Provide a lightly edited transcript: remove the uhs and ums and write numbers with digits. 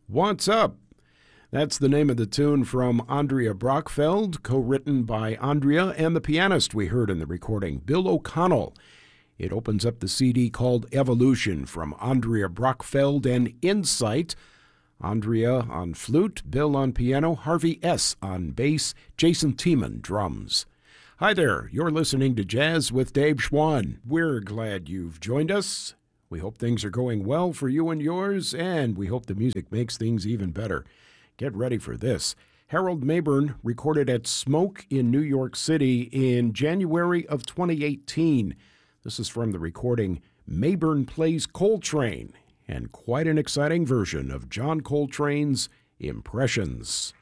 What's Up? That's the name of the tune from Andrea Brockfeld, co-written by Andrea and the pianist we heard in the recording, Bill O'Connell. It opens up the CD called Evolution from Andrea Brockfeld and Insight. Andrea on flute, Bill on piano, Harvey S. on bass, Jason Tiemann drums. Hi there, you're listening to Jazz with Dave Schwann. We're glad you've joined us. We hope things are going well for you and yours, and we hope the music makes things even better. Get ready for this. Harold Mabern recorded at Smoke in New York City in January of 2018. This is from the recording Mabern Plays Coltrane, and quite an exciting version of John Coltrane's Impressions.